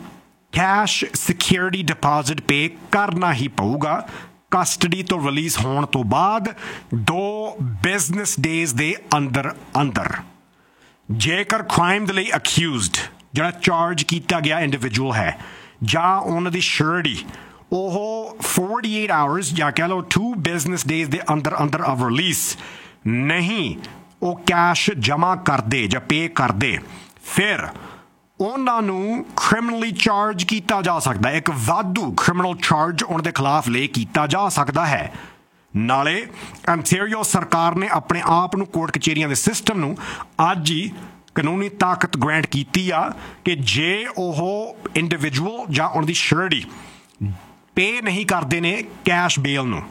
ਕੈਸ਼ ਸਿਕਿਉਰਿਟੀ ਡਿਪੋਜ਼ਿਟ ਪੇ ਕਰਨਾ ਹੀ ਪਊਗਾ ਕਸਟਡੀ ਤੋਂ ਰਿਲੀਜ਼ ਹੋਣ ਤੋਂ ਬਾਅਦ 2 ਬਿਜ਼ਨਸ ਡੇਜ਼ ਦੇ ਅੰਦਰ ਅੰਦਰ। ਜੇਕਰ ਕ੍ਰਾਈਮ ਦੇ ਲਈ ਅਕਿਊਜ਼ਡ ਜਿਹੜਾ ਚਾਰਜ ਕੀਤਾ ਗਿਆ ਇੰਡੀਵਿਜੂਅਲ ਹੈ ਜਾਂ ਉਹਨਾਂ ਦੀ ਸ਼ਿਓਰਿਟੀ ਉਹ 48 ਆਵਰਸ ਜਾਂ ਕਹਿ ਲਓ 2 ਬਿਜ਼ਨਸ ਡੇਜ਼ ਦੇ ਅੰਦਰ ਅੰਦਰ ਆਫ ਰਿਲੀਜ਼ ਨਹੀਂ ਉਹ ਕੈਸ਼ ਜਮ੍ਹਾਂ ਕਰਦੇ ਜਾਂ ਪੇ ਕਰਦੇ, ਫਿਰ ਉਹਨਾਂ ਨੂੰ ਕ੍ਰਿਮੀਨਲੀ ਚਾਰਜ ਕੀਤਾ ਜਾ ਸਕਦਾ। ਇੱਕ ਵਾਧੂ ਕ੍ਰਿਮੀਨਲ ਚਾਰਜ ਉਹਨਾਂ ਦੇ ਖਿਲਾਫ ਲੈ ਕੀਤਾ ਜਾ ਸਕਦਾ ਹੈ। ਨਾਲੇ ਅੰਟੈਰੀਓ ਸਰਕਾਰ ਨੇ ਆਪਣੇ ਆਪ ਨੂੰ ਕੋਰਟ ਕਚਹਿਰੀਆਂ ਦੇ ਸਿਸਟਮ ਨੂੰ ਅੱਜ ਹੀ ਕਾਨੂੰਨੀ ਤਾਕਤ ਗ੍ਰੈਂਟ ਕੀਤੀ ਆ ਕਿ ਜੇ ਉਹ ਇੰਡੀਵਿਜੂਅਲ ਜਾਂ ਉਹਨਾਂ ਦੀ ਸ਼ਿਓਰਿਟੀ ਪੇ ਨਹੀਂ ਕਰਦੇ ਨੇ ਕੈਸ਼ ਬੇਲ ਨੂੰ,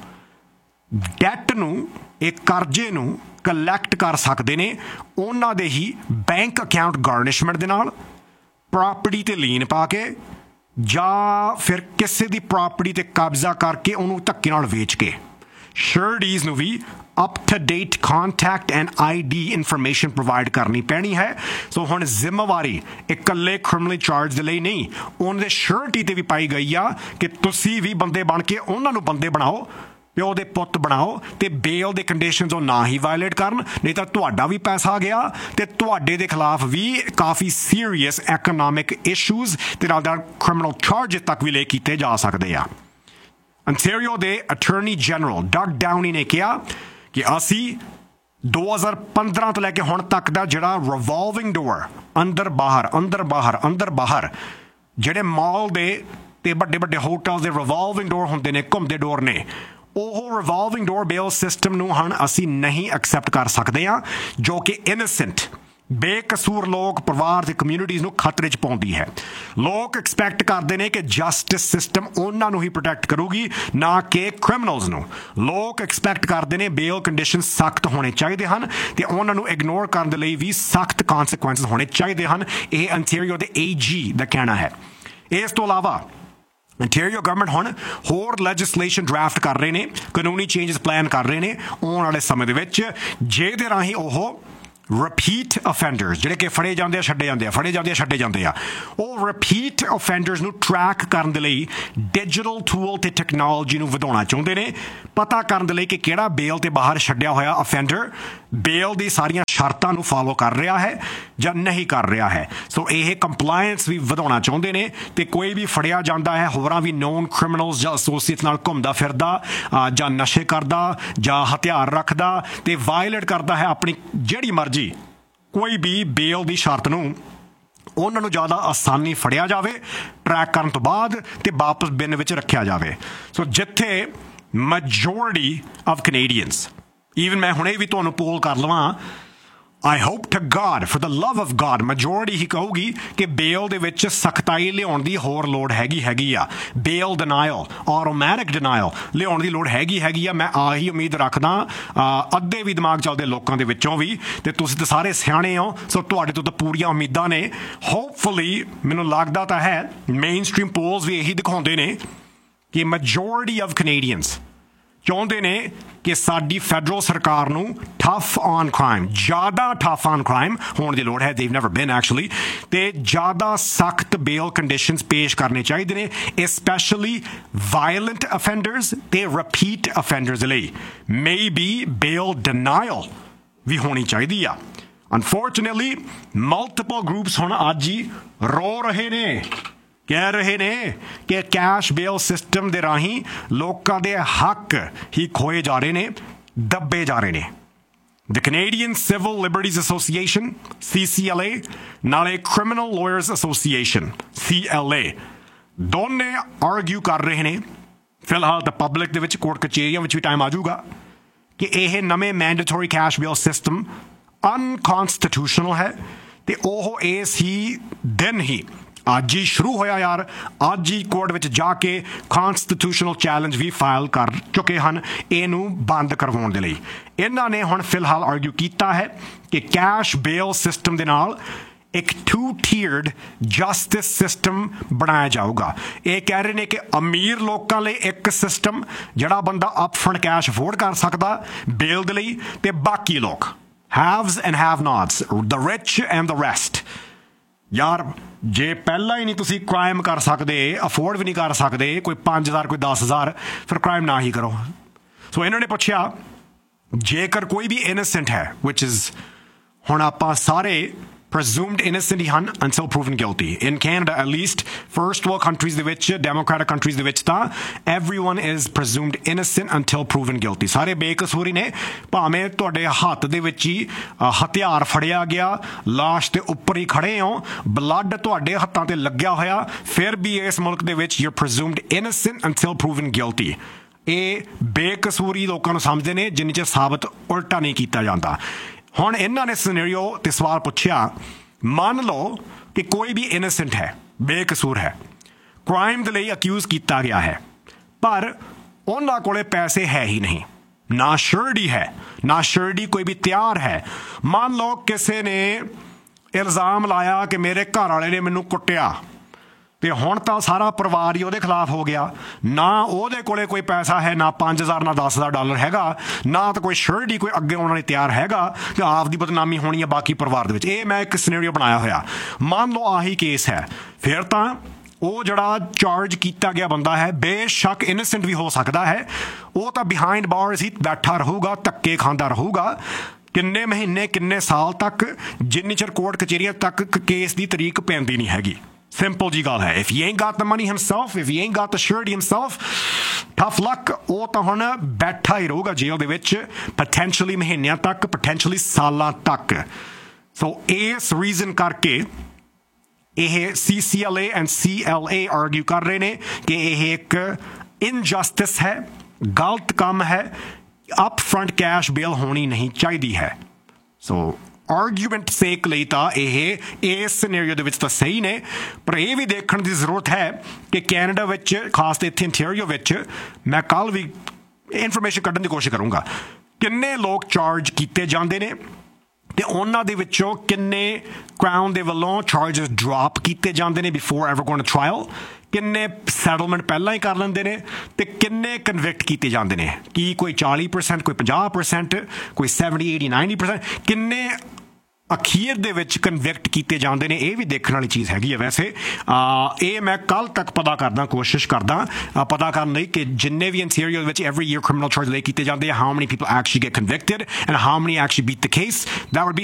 ਡੈਟ ਨੂੰ, ਇੱਕ ਕਰਜ਼ੇ ਨੂੰ ਕਲੈਕਟ ਕਰ ਸਕਦੇ ਨੇ ਉਹਨਾਂ ਦੇ ਹੀ ਬੈਂਕ ਅਕਾਊਂਟ ਗਾਰਨਿਸ਼ਮੈਂਟ ਦੇ ਨਾਲ, ਪ੍ਰਾਪਰਟੀ 'ਤੇ ਲੀਨ ਪਾ ਕੇ ਜਾਂ ਫਿਰ ਕਿਸੇ ਦੀ ਪ੍ਰਾਪਰਟੀ 'ਤੇ ਕਬਜ਼ਾ ਕਰਕੇ ਉਹਨੂੰ ਧੱਕੇ ਨਾਲ ਵੇਚ ਕੇ। ਸ਼ਿਓਰਿਟੀਜ਼ ਨੂੰ ਵੀ up to date contact and ID information provide ਕਰਨੀ ਪੈਣੀ ਹੈ। ਸੋ ਹੁਣ ਜ਼ਿੰਮੇਵਾਰੀ ਇਕੱਲੇ ਕ੍ਰਿਮੀਨਲ ਚਾਰਜ ਦੇ ਲਈ ਨਹੀਂ, ਉਹਨਾਂ ਦੇ ਸ਼ਿਓਰਿਟੀ 'ਤੇ ਵੀ ਪਾਈ ਗਈ ਆ ਕਿ ਤੁਸੀਂ ਵੀ ਬੰਦੇ ਬਣ ਕੇ ਉਹਨਾਂ ਨੂੰ ਬੰਦੇ ਬਣਾਓ, ਪਿਓ ਦੇ ਪੁੱਤ ਬਣਾਓ ਤੇ ਬੇਲ ਦੇ ਕੰਡੀਸ਼ਨਸ ਉਹ ਨਾ ਹੀ ਵਾਇਲੇਟ ਕਰਨ, ਨਹੀਂ ਤਾਂ ਤੁਹਾਡਾ ਵੀ ਪੈਸਾ ਗਿਆ ਤੇ ਤੁਹਾਡੇ ਦੇ ਖਿਲਾਫ ਵੀ ਕਾਫੀ ਸੀਰੀਅਸ ਐਕਨੋਮਿਕ ਇਸ਼ੂਜ਼ ਤੇ ਨਾਲ ਕ੍ਰਿਮੀਨਲ ਚਾਰਜ ਤੱਕ ਵੀ ਲੈ ਕੀਤੇ ਜਾ ਸਕਦੇ ਆ। ਅੰਟੈਰੀਓ ਦੇ ਅਟਾਰਨੀ ਜਨਰਲ ਡਗ ਡਾਊਨੀ ਨੇ ਕਿਹਾ ਕਿ ਅਸੀਂ 2015 ਤੋਂ ਲੈ ਕੇ ਹੁਣ ਤੱਕ ਦਾ ਜਿਹੜਾ ਰਿਵਾਲਵਿੰਗ ਡੋਰ ਅੰਦਰ ਬਾਹਰ ਜਿਹੜੇ ਮਾਲ ਦੇ ਤੇ ਵੱਡੇ ਵੱਡੇ ਹੋਟਲ ਦੇ ਰਿਵਾਲਵਿੰਗ ਡੋਰ ਹੁੰਦੇ ਨੇ, ਘੁੰਮਦੇ ਡੋਰ ਨੇ, ਉਹ ਰਿਵਾਲਵਿੰਗ ਡੋਰ ਬੇਲ ਸਿਸਟਮ ਨੂੰ ਹੁਣ ਅਸੀਂ ਨਹੀਂ ਐਕਸੈਪਟ ਕਰ ਸਕਦੇ ਹਾਂ, ਜੋ ਕਿ ਇਨੋਸੈਂਟ ਬੇਕਸੂਰ ਲੋਕ, ਪਰਿਵਾਰ ਤੇ ਕਮਿਊਨਿਟੀਜ਼ ਨੂੰ ਖਤਰੇ 'ਚ ਪਾਉਂਦੀ ਹੈ। ਲੋਕ ਐਕਸਪੈਕਟ ਕਰਦੇ ਨੇ ਕਿ ਜਸਟਿਸ ਸਿਸਟਮ ਉਹਨਾਂ ਨੂੰ ਹੀ ਪ੍ਰੋਟੈਕਟ ਕਰੂਗੀ, ਨਾ ਕਿ ਕ੍ਰਿਮੀਨਲਸ ਨੂੰ। ਲੋਕ ਐਕਸਪੈਕਟ ਕਰਦੇ ਨੇ ਬੇਲ ਕੰਡੀਸ਼ਨ ਸਖਤ ਹੋਣੇ ਚਾਹੀਦੇ ਹਨ ਤੇ ਉਹਨਾਂ ਨੂੰ ਇਗਨੋਰ ਕਰਨ ਦੇ ਲਈ ਵੀ ਸਖਤ ਕੌਨਸੀਕੁਐਂਸਸ ਹੋਣੇ ਚਾਹੀਦੇ ਹਨ। ਇਹ ਅੰਟੈਰੀਓ ਦੇ AG ਦਾ ਕਹਿਣਾ ਹੈ। ਇਸ ਤੋਂ ਇਲਾਵਾ ਅੰਟੈਰੀਓ ਗਵਰਨਮੈਂਟ ਹੁਣ ਹੋਰ ਲੈਜਿਸਲੇਸ਼ਨ ਡਰਾਫਟ ਕਰ ਰਹੇ ਨੇ, ਕਾਨੂੰਨੀ ਚੇਂਜਸ ਪਲਾਨ ਕਰ ਰਹੇ ਨੇ ਆਉਣ ਵਾਲੇ ਸਮੇਂ ਦੇ ਵਿੱਚ, ਜਿਹਦੇ ਰਾਹੀਂ ਉਹ ਰਿਪੀਟ ਅਫੈਂਡਰਸ ਜਿਹੜੇ ਕਿ ਫੜੇ ਜਾਂਦੇ ਆ ਛੱਡੇ ਜਾਂਦੇ ਆ ਉਹ ਰਿਪੀਟ ਅਫੈਂਡਰਸ ਨੂੰ ਟਰੈਕ ਕਰਨ ਦੇ ਲਈ ਡਿਜੀਟਲ ਟੂਲ ਤੇ ਟੈਕਨੋਲੋਜੀ ਨੂੰ ਵਧਾਉਣਾ ਚਾਹੁੰਦੇ ਨੇ, ਪਤਾ ਕਰਨ ਦੇ ਲਈ ਕਿ ਕਿਹੜਾ ਬੇਲ ਤੇ ਬਾਹਰ ਛੱਡਿਆ ਹੋਇਆ ਅਫੈਂਡਰ ਬੇਲ ਦੀ ਸਾਰੀਆਂ ਸ਼ਰਤਾਂ ਨੂੰ ਫਾਲੋ ਕਰ ਰਿਹਾ ਹੈ ਜਾਂ ਨਹੀਂ ਕਰ ਰਿਹਾ ਹੈ। ਸੋ ਇਹ ਕੰਪਲਾਇੰਸ ਵੀ ਵਧਾਉਣਾ ਚਾਹੁੰਦੇ ਨੇ ਤੇ ਕੋਈ ਵੀ ਫੜਿਆ ਜਾਂਦਾ ਹੈ ਹੋਰਾਂ ਵੀ ਨੋਨ ਕ੍ਰਿਮੀਨਲਸ ਜਾਂ ਐਸੋਸੀਏਟ ਨਾਲ ਘੁੰਮਦਾ ਫਿਰਦਾ ਜਾਂ ਨਸ਼ੇ ਕਰਦਾ ਜਾਂ ਹਥਿਆਰ ਰੱਖਦਾ ਤੇ ਵਾਇਲੇਟ ਕਰਦਾ ਹੈ ਆਪਣੀ ਜਿਹੜੀ ਮਰਜ਼ੀ ਕੋਈ ਵੀ ਬੇਲ ਦੀ ਸ਼ਰਤ ਨੂੰ, ਉਹਨਾਂ ਨੂੰ ਜ਼ਿਆਦਾ ਆਸਾਨੀ ਫੜਿਆ ਜਾਵੇ ਟਰੈਕ ਕਰਨ ਤੋਂ ਬਾਅਦ ਤੇ ਵਾਪਸ ਬਿਨ ਵਿੱਚ ਰੱਖਿਆ ਜਾਵੇ। ਸੋ ਜਿੱਥੇ ਮੈਜੋਰਿਟੀ ਆਫ ਕੈਨੇਡੀਅਨਸ, ਈਵਨ ਮੈਂ ਹੁਣੇ ਵੀ ਤੁਹਾਨੂੰ ਪੋਲ ਕਰ ਲਵਾਂ, I hope to God, for the love of God, majority ਹੀ ਕਹੂਗੀ ਕਿ ਬੇਲ ਦੇ ਵਿੱਚ ਸਖਤਾਈ ਲਿਆਉਣ ਦੀ ਹੋਰ ਲੋੜ ਹੈਗੀ ਆ। ਬੇਲ ਡਿਨਾਇਲ, ਆਟੋਮੈਟਿਕ ਡਿਨਾਇਲ ਲਿਆਉਣ ਦੀ ਲੋੜ ਹੈਗੀ ਆ। ਮੈਂ ਆਹੀ ਉਮੀਦ ਰੱਖਦਾ ਅੱਧੇ ਵੀ ਦਿਮਾਗ ਚੱਲਦੇ ਲੋਕਾਂ ਦੇ ਵਿੱਚੋਂ ਵੀ, ਤੇ ਤੁਸੀਂ ਤਾਂ ਸਾਰੇ ਸਿਆਣੇ ਹੋ, ਸੋ ਤੁਹਾਡੇ ਤੋਂ ਤਾਂ ਪੂਰੀਆਂ ਉਮੀਦਾਂ ਨੇ। ਹੋਪਫੁਲੀ ਮੈਨੂੰ ਲੱਗਦਾ ਤਾਂ ਹੈ ਮੇਨ ਸਟ੍ਰੀਮ ਪੋਲਸ ਵੀ ਇਹੀ ਦਿਖਾਉਂਦੇ ਨੇ ਕਿ ਮੈਜੋਰਿਟੀ ਆਫ ਕੈਨੇਡੀਅਨਸ ਚਾਹੁੰਦੇ ਨੇ ਕਿ ਸਾਡੀ ਫੈਡਰਲ ਸਰਕਾਰ ਨੂੰ ਟਫ ਔਨ ਕ੍ਰਾਈਮ, ਜ਼ਿਆਦਾ ਟਫ ਔਨ ਕ੍ਰਾਈਮ ਹੋਣ ਦੀ ਲੋੜ ਹੈ। they've never been actually, ਤੇ ਜ਼ਿਆਦਾ ਸਖਤ ਬੇਲ ਕੰਡੀਸ਼ਨਸ ਪੇਸ਼ ਕਰਨੇ ਚਾਹੀਦੇ ਨੇ, ਸਪੈਸ਼ਲੀ ਵਾਇਲੈਂਟ ਅਫੈਂਡਰਸ ਤੇ ਰਿਪੀਟ ਅਫੈਂਡਰਸ ਲਈ। ਮੇਬੀ ਬੇਲ ਡਿਨਾਇਲ ਵੀ ਹੋਣੀ ਚਾਹੀਦੀ ਆ। ਅਨਫੋਰਚੂਨੇਟਲੀ ਮਲਟੀਪਲ ਗਰੁੱਪਸ ਹੁਣ ਅੱਜ ਹੀ ਰੋ ਰਹੇ ਨੇ, ਕਹਿ ਰਹੇ ਨੇ ਕਿ ਕੈਸ਼ ਬੇਲ ਸਿਸਟਮ ਦੇ ਰਾਹੀਂ ਲੋਕਾਂ ਦੇ ਹੱਕ ਹੀ ਖੋਏ ਜਾ ਰਹੇ ਨੇ, ਦੱਬੇ ਜਾ ਰਹੇ ਨੇ। The Canadian Civil Liberties Association, CCLA, ਨਾਲੇ Criminal Lawyers Association, CLA, ਦੋਨੇ ਆਰਗਿਊ ਕਰ ਰਹੇ ਨੇ। ਫਿਲਹਾਲ ਤਾਂ ਪਬਲਿਕ ਦੇ ਵਿੱਚ ਕੋਰਟ ਕਚਹਿਰੀਆਂ ਵਿੱਚ ਵੀ ਟਾਈਮ ਆ ਜਾਊਗਾ ਕਿ ਇਹ ਨਵੇਂ ਮੈਂਡੇਟਰੀ ਕੈਸ਼ ਬੇਲ ਸਿਸਟਮ ਅਨਕਨਸਟੀਟਿਊਸ਼ਨਲ ਹੈ ਤੇ ਉਹ ਇਸ ਹੀ ਦਿਨ ਹੀ ਅੱਜ ਹੀ ਸ਼ੁਰੂ ਹੋਇਆ ਯਾਰ, ਅੱਜ ਹੀ ਕੋਰਟ ਵਿੱਚ ਜਾ ਕੇ ਕਨਸਟੀਟਿਊਸ਼ਨਲ ਚੈਲੰਜ ਵੀ ਫਾਈਲ ਕਰ ਚੁੱਕੇ ਹਨ ਇਹਨੂੰ ਬੰਦ ਕਰਵਾਉਣ ਦੇ ਲਈ। ਇਹਨਾਂ ਨੇ ਹੁਣ ਫਿਲਹਾਲ ਆਰਗਿਊ ਕੀਤਾ ਹੈ ਕਿ ਕੈਸ਼ ਬੇਲ ਸਿਸਟਮ ਦੇ ਨਾਲ ਇੱਕ 2-tiered ਜਸਟਿਸ ਸਿਸਟਮ ਬਣਾਇਆ ਜਾਊਗਾ। ਇਹ ਕਹਿ ਰਹੇ ਨੇ ਕਿ ਅਮੀਰ ਲੋਕਾਂ ਲਈ ਇੱਕ ਸਿਸਟਮ ਜਿਹੜਾ ਬੰਦਾ ਅਪਫਰੰਟ ਕੈਸ਼ ਅਫੋਰਡ ਕਰ ਸਕਦਾ ਬੇਲ ਦੇ ਲਈ, ਤੇ ਬਾਕੀ ਲੋਕ haves and have nots, the rich and the rest, ਯਾਰ ਜੇ ਪਹਿਲਾਂ ਹੀ ਨਹੀਂ ਤੁਸੀਂ ਕ੍ਰਾਈਮ ਕਰ ਸਕਦੇ, ਅਫੋਰਡ ਵੀ ਨਹੀਂ ਕਰ ਸਕਦੇ, ਕੋਈ 5,000 ਕੋਈ 10,000, ਫਿਰ ਕ੍ਰਾਈਮ ਨਾ ਹੀ ਕਰੋ। ਸੋ ਇਹਨਾਂ ਨੇ ਪੁੱਛਿਆ ਜੇਕਰ ਕੋਈ ਵੀ ਇਨੋਸੈਂਟ ਹੈ, ਵਿਚ ਇਜ਼ ਹੁਣ ਆਪਾਂ ਸਾਰੇ presumed innocent ਹੀ ਹਨ until proven guilty. In Canada, at least, first world countries ਦੇ ਵਿੱਚ, democratic countries ਦੇ ਵਿੱਚ ਤਾਂ everyone is presumed innocent until proven guilty. ਸਾਰੇ ਬੇਕਸੂਰ ਹੀ ਨੇ, ਭਾਵੇਂ ਤੁਹਾਡੇ ਹੱਥ ਦੇ ਵਿੱਚ ਹੀ ਹਥਿਆਰ ਫੜਿਆ ਗਿਆ, ਲਾਸ਼ ਦੇ ਉੱਪਰ ਹੀ ਖੜੇ ਹੋ, ਬਲੱਡ ਤੁਹਾਡੇ ਹੱਥਾਂ ਤੇ ਲੱਗਿਆ ਹੋਇਆ, ਫਿਰ ਵੀ ਇਸ ਮੁਲਕ ਦੇ ਵਿੱਚ you're presumed innocent until proven guilty. ਇਹ ਬੇਕਸੂਰੀ ਲੋਕਾਂ ਨੂੰ ਸਮਝਦੇ ਨੇ ਜਿੰਨੇ ਚਿਰ ਸਾਬਤ ਉਲਟਾ ਨਹੀਂ ਕੀਤਾ ਜਾਂਦਾ। ਹੁਣ ਇਹਨਾਂ ਨੇ ਸਿਨੈਰੀਓ ਤੇ ਸਵਾਲ ਪੁੱਛਿਆ, ਮੰਨ ਲਓ ਕਿ ਕੋਈ ਵੀ ਇਨੋਸੈਂਟ ਹੈ, ਬੇਕਸੂਰ ਹੈ, ਕ੍ਰਾਈਮ ਦੇ ਲਈ ਅਕਿਊਜ਼ ਕੀਤਾ ਗਿਆ ਹੈ, ਪਰ ਉਹਨਾਂ ਕੋਲੇ ਪੈਸੇ ਹੈ ਹੀ ਨਹੀਂ, ਨਾ ਸ਼ੋਰਟੀ ਹੈ, ਨਾ ਸ਼ੋਰਟੀ ਕੋਈ ਵੀ ਤਿਆਰ ਹੈ। ਮੰਨ ਲਓ ਕਿਸੇ ਨੇ ਇਲਜ਼ਾਮ ਲਾਇਆ ਕਿ ਮੇਰੇ ਘਰ ਵਾਲੇ ਨੇ ਮੈਨੂੰ ਕੁੱਟਿਆ, ਤੇ ਹੁਣ ਤਾਂ ਸਾਰਾ ਪਰਿਵਾਰ ਹੀ ਉਹਦੇ ਖਿਲਾਫ ਹੋ ਗਿਆ, ਨਾ ਉਹਦੇ ਕੋਲੇ ਕੋਈ ਪੈਸਾ ਹੈ, ਨਾ 5,000 ਨਾ 10,000 ਡਾਲਰ ਹੈਗਾ, ਨਾ ਤਾਂ ਕੋਈ ਸ਼ੋਰਟੀ ਕੋਈ ਅੱਗੇ ਉਹਨਾਂ ਨੇ ਤਿਆਰ ਹੈਗਾ, ਕਿ ਆਪ ਦੀ ਬਦਨਾਮੀ ਹੋਣੀ ਹੈ ਬਾਕੀ ਪਰਿਵਾਰ ਦੇ ਵਿੱਚ। ਇਹ ਮੈਂ ਇੱਕ ਸਿਨੈਰੀਓ ਬਣਾਇਆ ਹੋਇਆ। ਮੰਨ ਲਓ ਆਹੀ ਕੇਸ ਹੈ, ਫਿਰ ਤਾਂ ਉਹ ਜਿਹੜਾ ਚਾਰਜ ਕੀਤਾ ਗਿਆ ਬੰਦਾ ਹੈ ਬੇਸ਼ੱਕ ਇਨੋਸੈਂਟ ਵੀ ਹੋ ਸਕਦਾ ਹੈ, ਉਹ ਤਾਂ ਬਿਹਾਈਂਡ ਬਾਰਸ ਹੀ ਬੈਠਾ ਰਹੂਗਾ, ਧੱਕੇ ਖਾਂਦਾ ਰਹੂਗਾ ਕਿੰਨੇ ਮਹੀਨੇ ਕਿੰਨੇ ਸਾਲ ਤੱਕ, ਜਿੰਨੀ ਚਿਰ ਕੋਰਟ ਕਚਹਿਰੀਆਂ ਤੱਕ ਕੇਸ ਦੀ ਤਰੀਕ ਪੈਂਦੀ ਨਹੀਂ ਹੈਗੀ। ਸਿੰਪਲ ਜੀ ਗੱਲ ਹੈ। if he ain't got the money himself, if he ain't got the surety himself, tough luck, ਉਹ ਤਾਂ ਹੁਣ ਬੈਠਾ ਹੀ ਰਹੂਗਾ ਜੇਲ੍ਹ ਦੇ ਵਿੱਚ, potentially ਮਹੀਨਿਆਂ ਤੱਕ, potentially ਸਾਲਾਂ ਤੱਕ। ਸੋ ਇਸ ਰੀਜ਼ਨ ਕਰਕੇ ਇਹ CCLA and CLA ਆਰਗਿਊ ਕਰ ਰਹੇ ਨੇ ਕਿ ਇਹ ਇੱਕ ਇਨਜਸਟਿਸ ਹੈ, ਗਲਤ ਕੰਮ ਹੈ, ਅਪ ਫਰੰਟ ਕੈਸ਼ ਬੇਲ ਹੋਣੀ ਨਹੀਂ ਚਾਹੀਦੀ ਹੈ। ਸੋ ਆਰਗੂਮੈਂਟ ਸੇਕ ਲਈ ਤਾਂ ਇਹ ਇਸ ਸਿਨੈਰੀਓ ਦੇ ਵਿੱਚ ਤਾਂ ਸਹੀ ਨੇ, ਪਰ ਇਹ ਵੀ ਦੇਖਣ ਦੀ ਜ਼ਰੂਰਤ ਹੈ ਕਿ ਕੈਨੇਡਾ ਵਿੱਚ, ਖਾਸ ਤੇ ਇੱਥੇ ਇੰਟੀਰੀਅਰ ਵਿੱਚ, ਮੈਂ ਕੱਲ੍ਹ ਵੀ ਇਨਫੋਰਮੇਸ਼ਨ ਕੱਢਣ ਦੀ ਕੋਸ਼ਿਸ਼ ਕਰੂੰਗਾ, ਕਿੰਨੇ ਲੋਕ ਚਾਰਜ ਕੀਤੇ ਜਾਂਦੇ ਨੇ ਤੇ ਉਹਨਾਂ ਦੇ ਵਿੱਚੋਂ ਕਿੰਨੇ ਕਰਾਊਨ ਦੇ ਵੱਲੋਂ ਚਾਰਜਸ ਡ੍ਰੌਪ ਕੀਤੇ ਜਾਂਦੇ ਨੇ before ever going to trial, ਕਿੰਨੇ ਸੈਟਲਮੈਂਟ ਪਹਿਲਾਂ ਹੀ ਕਰ ਲੈਂਦੇ ਨੇ, ਤੇ ਕਿੰਨੇ ਕਨਵਿਕਟ ਕੀਤੇ ਜਾਂਦੇ ਨੇ। ਕੀ ਕੋਈ 40%, ਕੋਈ 50%, ਕੋਈ 70, 80, 90%, ਕਿੰਨੇ ਅਖੀਰ ਦੇ ਵਿੱਚ ਕਨਵਿਕਟ ਕੀਤੇ ਜਾਂਦੇ ਨੇ, ਇਹ ਵੀ ਦੇਖਣ ਵਾਲੀ ਚੀਜ਼ ਹੈਗੀ ਹੈ। ਵੈਸੇ ਇਹ ਮੈਂ ਕੱਲ੍ਹ ਤੱਕ ਪਤਾ ਕਰਦਾ, ਕੋਸ਼ਿਸ਼ ਕਰਦਾ ਪਤਾ ਕਰਨ ਲਈ ਕਿ ਜਿੰਨੇ ਵੀ ਇੰਟੀਰੀਅਰ ਵਿੱਚ ਐਵਰੀ ਈਅਰ ਕ੍ਰਿਮੀਨਲ ਚਾਰਜ ਲੈ ਕੀਤੇ ਜਾਂਦੇ ਆ, how many people actually get convicted and how many actually beat the case. That wood B